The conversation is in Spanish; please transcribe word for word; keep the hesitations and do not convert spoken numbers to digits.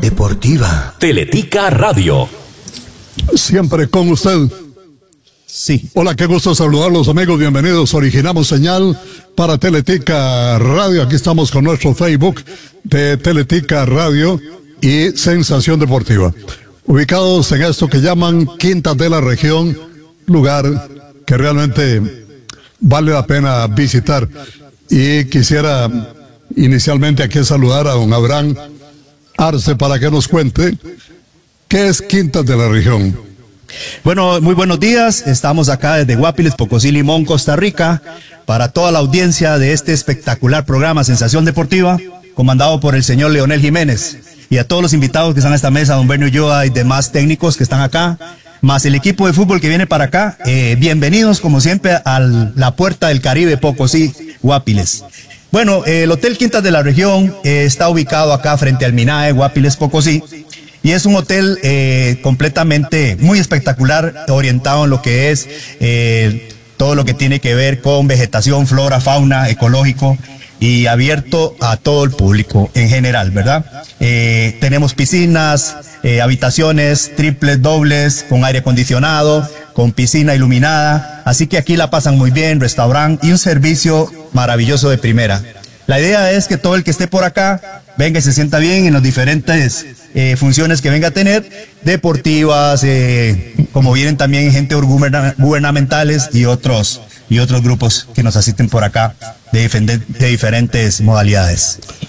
deportiva. Teletica Radio. Siempre con usted. Sí. Hola, qué gusto saludarlos, amigos. Bienvenidos. Originamos señal para Teletica Radio. Aquí estamos con nuestro Facebook de Teletica Radio y Sensación Deportiva. Ubicados en esto que llaman Quintas de la Región, lugar que realmente vale la pena visitar. Y quisiera inicialmente aquí saludar a don Abraham Arce para que nos cuente qué es Quintas de la Región. Bueno, muy buenos días. Estamos acá desde Guapiles, Pocosí, Limón, Costa Rica, para toda la audiencia de este espectacular programa Sensación Deportiva, comandado por el señor Leonel Jiménez. Y a todos los invitados que están a esta mesa, don Bernio Ulloa y demás técnicos que están acá, más el equipo de fútbol que viene para acá, eh, bienvenidos como siempre a la Puerta del Caribe, Pocosí, Guapiles. Bueno, eh, el Hotel Quintas de la Región eh, está ubicado acá frente al Minae, Guapiles, Pocosí. Y es un hotel eh, completamente muy espectacular, orientado en lo que es eh, todo lo que tiene que ver con vegetación, flora, fauna, ecológico y abierto a todo el público en general, ¿verdad? Eh, tenemos piscinas, eh, habitaciones triples, dobles, con aire acondicionado, con piscina iluminada, así que aquí la pasan muy bien, restaurante y un servicio maravilloso de primera. La idea es que todo el que esté por acá venga y se sienta bien en las diferentes eh, funciones que venga a tener, deportivas, eh, como vienen también gente gubernamentales y otros y otros grupos que nos asisten por acá de, de diferentes modalidades.